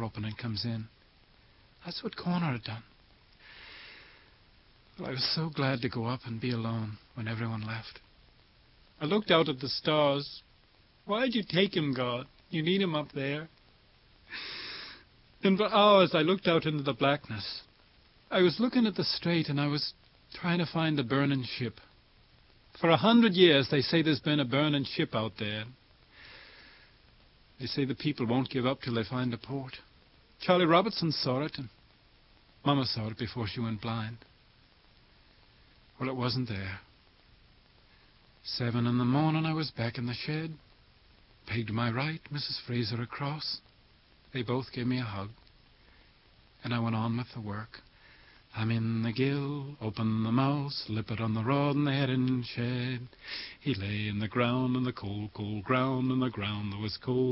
door open and comes in. That's what Connor had done. Well, I was so glad to go up and be alone when everyone left. I looked out at the stars. Why'd you take him, God? You need him up there. And for hours I looked out into the blackness. I was looking at the strait and I was trying to find the burning ship. For 100 years they say there's been a burning ship out there. They say the people won't give up till they find a port. Charlie Robertson saw it, and Mama saw it before she went blind. Well, it wasn't there. 7 in the morning I was back in the shed. Peg to my right, Mrs. Fraser across. They both gave me a hug. And I went on with the work. I'm in the gill, open the mouth, slip it on the rod and the herring shed. He lay in the ground, in the cold, cold ground, and the ground that was cold.